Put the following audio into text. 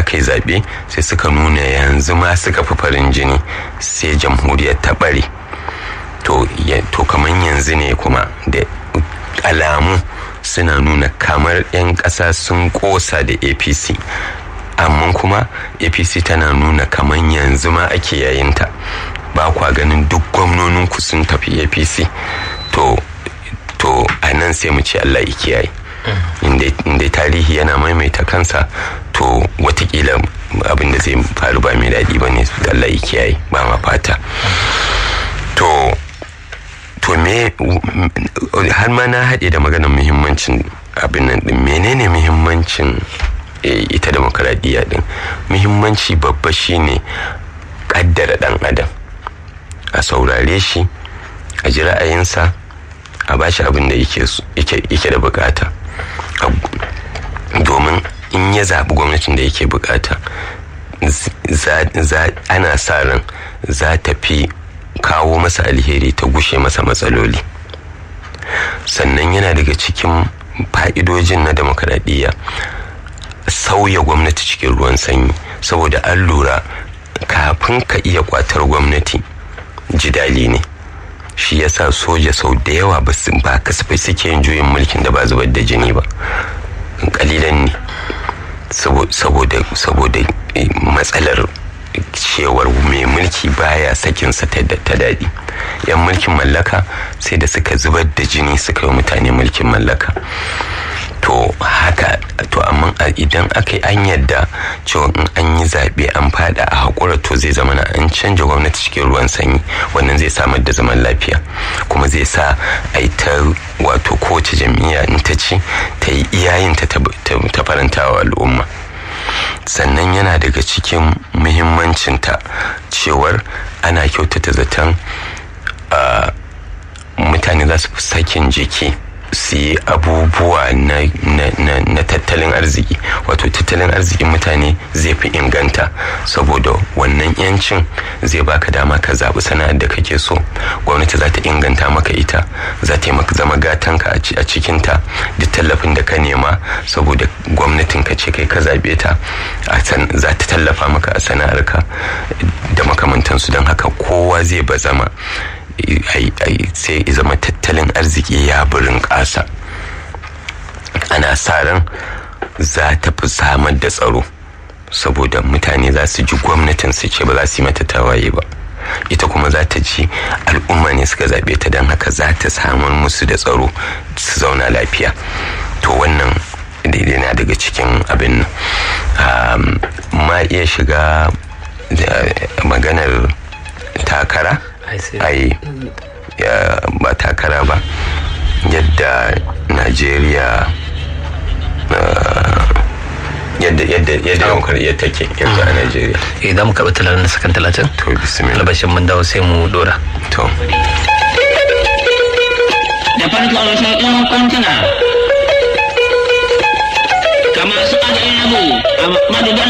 aka yi zaɓe sai suka nuna yanzu ma suka fi farin jini sai jamhuriyar ta ɓare. To kamar yanzu ne kuma da alamu suna nuna kamar 'yan ƙasa sun ƙosa da APC, amma kuma APC tana nuna kamar yanzu ma ake yayinta. Ba kwa ganin duk gwamnoninku sun tafi APC. To a nan sai mu ce Allah ya kiyaye. Inda tarihi yana maimaita kansa, to watakila abin da zai faru ba mai daɗi ba ne. Allah ya kiyaye, ba ma fata. To me har ma na haɗe da maganar muhimmancin abin nan ɗin. Menene muhimmancin ita demokaradiyya ɗin? Muhimmanci babba shine ƙaddara ɗan adam, a saurare shi, a ji ra'ayinsa, a bashi abin da yake da bukata, domin in ya zaɓi gwamnatin da yake bukata ana sa ran za ta fi kawo masa alheri, ta gushe masa matsaloli. Sannan yana daga cikin fa'idojin na demokaradiyya sauya gwamnati cikin ruwan sanyi, saboda an lura kafin ka iya kwatar gwamnati jidali ne. Shi yasa soja sau da yawa ba kasafai suke yin juyin mulkin da ba zubar da jini ba, kalilan ne, saboda matsalar cewar mai mulki baya sakinsa ta daɗi. Yan mulkin mallaka sai da suka zubar da jini suka yi mutane mulkin mallaka. To haka, to amma idan aka yi an yadda cewa in an yi zaɓe an fada a haƙura, to zai zama an canja gwamnati cikin ruwan sanyi. Wannan zai samar da zaman lafiya, kuma zai sa a yi ta wato kowace jam'iyya in ta ci ta yi iyayinta ta faranta wa al'umma. Sannan yana daga cikin muhimmancinta cewar ana kyautata zaton mutane za su fi sakin jiki su yi abubuwa na tattalin arziki. Wato tattalin arzikin mutane zai fi inganta, saboda wannan yancin zai baka dama ka zaɓi sana'ar da kake so. Gwamnati za ta inganta maka ita, za ta yi maka zama gatanka a cikinta. Duk tallafin da ka nema, saboda gwamnatin ka ce kai ka zaɓe ta, za ta tallafa maka a sana'arka da makamantansu. Don haka kowa zai bazama, sai zama tattalin arziki ya burin ƙasa. Ana sa ran za ta fi samar da tsaro, saboda mutane za su ji gwamnatin su ce ba za su yi mata tawaye ba. Ita kuma za ta ji al'umma ne suka zaɓe ta, don haka za ta samar musu da tsaro su zauna lafiya. To wannan daidai na daga cikin abin nan. Ma iya shiga maganar takara. Ba takara ba, yadda Najeriya yadda demokradiyyar take yanzu a Najeriya. Za mu karɓi talatin da sakan 30. To bismillah. Albashin mun dawo sai mu dora. To. Da farko sai ɗan kwantuna kamar su adamu a madadin